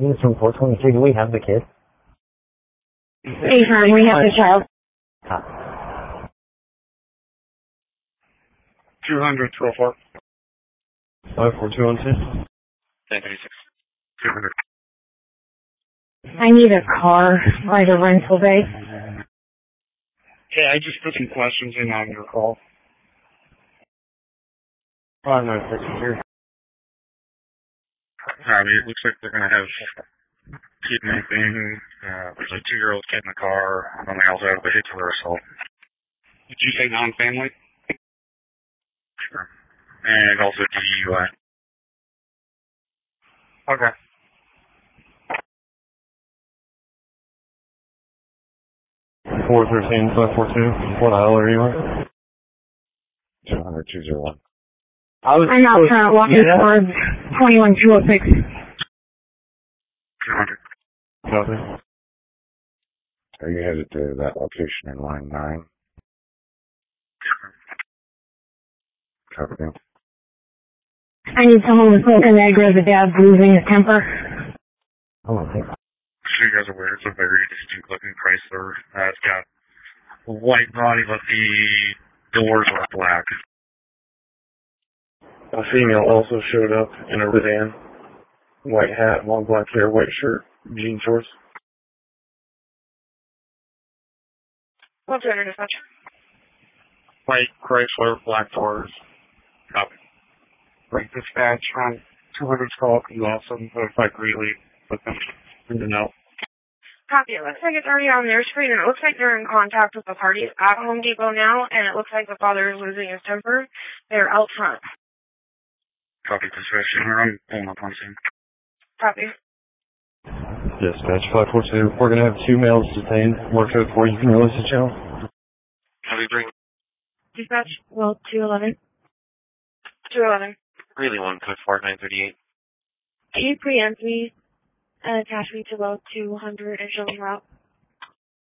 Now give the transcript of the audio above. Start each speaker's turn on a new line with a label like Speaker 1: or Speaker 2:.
Speaker 1: Units from 422, do we have the kid?
Speaker 2: Anytime we have the child.
Speaker 3: 200, 204.
Speaker 1: 54212.
Speaker 3: 1036. 200.
Speaker 2: I need a car, like a rental bay.
Speaker 3: Hey, I just put some questions in on your call.
Speaker 1: 596 here.
Speaker 3: It looks like they're going to have kidnapping. There's a 2-year-old kid in the car, and then they also have the vehicular assault. Did you say non-family? Sure. And also DUI. Okay.
Speaker 1: Four 13-542. What aisle are you in?
Speaker 3: 200, 201.
Speaker 2: I'm out front walking towards 21206.
Speaker 3: 200.
Speaker 1: Copy.
Speaker 3: Are you headed to that location in line 9? Copy.
Speaker 2: I need someone with smoke and aggro. The dad's losing his temper.
Speaker 1: I don't think.
Speaker 3: So you guys are aware it's a very distinct looking Chrysler. It's got a white body, but the doors are black.
Speaker 1: A female also showed up in a sedan. White hat, long black hair, white shirt, jean shorts.
Speaker 2: What's your dispatch?
Speaker 3: White Chrysler, black doors. Copy. Right, dispatch on 200 call. You also notified greatly with them to know.
Speaker 2: Copy. It looks like it's already on their screen, and it looks like they're in contact with the parties at Home Depot now, and it looks like the father is losing his temper. They're out front.
Speaker 3: Copy, dispatch. I'm pulling up on scene.
Speaker 2: Copy.
Speaker 1: Dispatch 542. We're going to have 2 males detained. More code 4. You can release the channel.
Speaker 3: Copy, bring.
Speaker 2: Dispatch, well, 211. 211.
Speaker 3: Really 1, code 4938.
Speaker 2: Can you preempt me and attach me to well 200 and show me route?